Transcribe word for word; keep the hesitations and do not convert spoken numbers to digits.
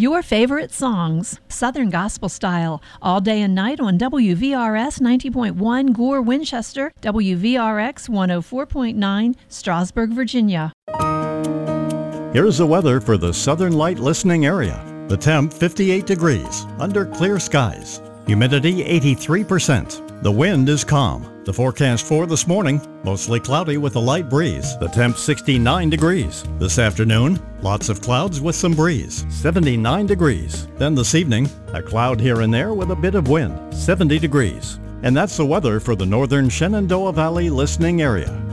your favorite songs, Southern Gospel style, all day and night on W V R S ninety point one Gore, Winchester, W V R X one oh four point nine, Strasburg, Virginia. Here's the weather for the Southern Light listening area. The temp fifty-eight degrees, under clear skies. Humidity eighty-three percent. The wind is calm. The forecast for this morning, mostly cloudy with a light breeze. The temp sixty-nine degrees. This afternoon, lots of clouds with some breeze, seventy-nine degrees. Then this evening, a cloud here and there with a bit of wind, seventy degrees. And that's the weather for the northern Shenandoah Valley listening area.